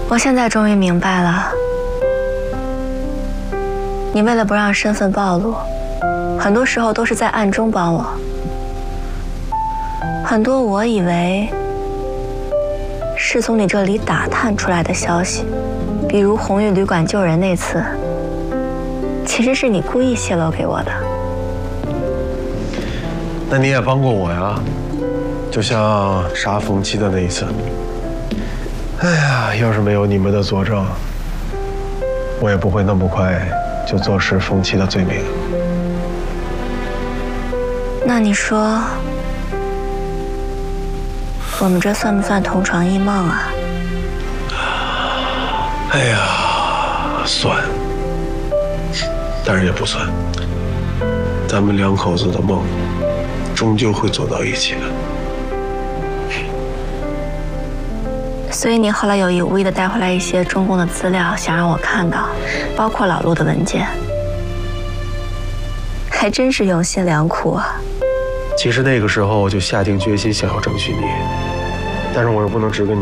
我现在终于明白了，你为了不让身份暴露，很多时候都是在暗中帮我。很多我以为是从你这里打探出来的消息，比如红玉旅馆救人那次，其实是你故意泄露给我的。 那你也帮过我呀，就像杀冯七的那一次。哎呀，要是没有你们的佐证，我也不会那么快就坐实冯七的罪名。 那你说，我们这算不算同床异梦啊？ 哎呀，算，但是也不算。咱们两口子的梦，终究会走到一起的。 所以你后来有意无意地带回来一些中共的资料，想让我看到，包括老陆的文件，还真是用心良苦啊。 其实那个时候我就下定决心想要争取你，但是我又不能只跟你。